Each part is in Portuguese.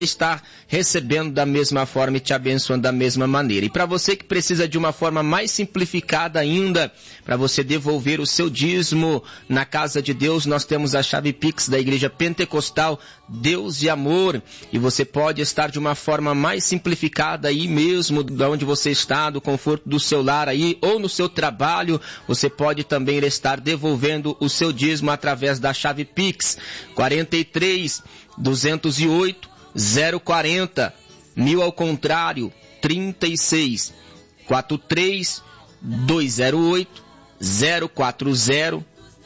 estar recebendo da mesma forma e te abençoando da mesma maneira. E para você que precisa de uma forma mais simplificada ainda, para você devolver o seu dízimo na casa de Deus, nós temos a chave Pix da Igreja Pentecostal Deus e Amor, e você pode estar de uma forma mais simplificada aí mesmo, de onde você está, do conforto do seu lar aí, ou no seu trabalho, você pode também estar devolvendo o seu dízimo através da chave Pix 43 208 040, 1000 ao contrário, 36, 43, 208, 040,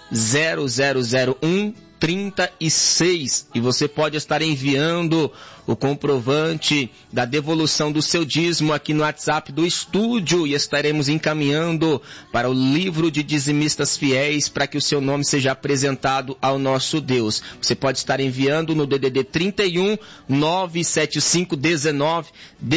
0001, 36. E você pode estar enviando o comprovante da devolução do seu dízimo aqui no WhatsApp do estúdio e estaremos encaminhando para o livro de dizimistas fiéis para que o seu nome seja apresentado ao nosso Deus. Você pode estar enviando no DDD 31 975 19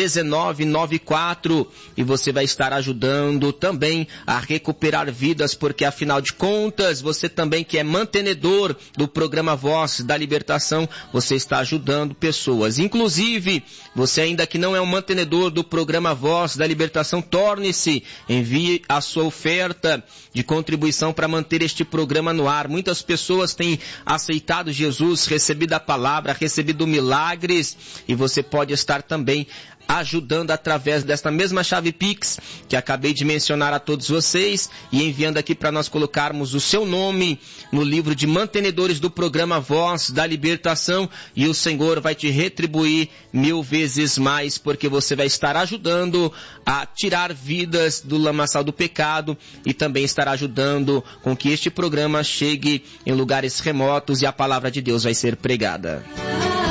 1994 e você vai estar ajudando também a recuperar vidas, porque afinal de contas, você também que é mantenedor do programa Voz da Libertação, você está ajudando pessoas. Inclusive, você ainda que não é um mantenedor do programa Voz da Libertação, torne-se, envie a sua oferta de contribuição para manter este programa no ar. Muitas pessoas têm aceitado Jesus, recebido a palavra, recebido milagres, e você pode estar também ajudando através desta mesma chave Pix que acabei de mencionar a todos vocês e enviando aqui para nós colocarmos o seu nome no livro de mantenedores do programa Voz da Libertação, e o Senhor vai te retribuir 1000 vezes mais, porque você vai estar ajudando a tirar vidas do lamaçal do pecado e também estar ajudando com que este programa chegue em lugares remotos e a palavra de Deus vai ser pregada.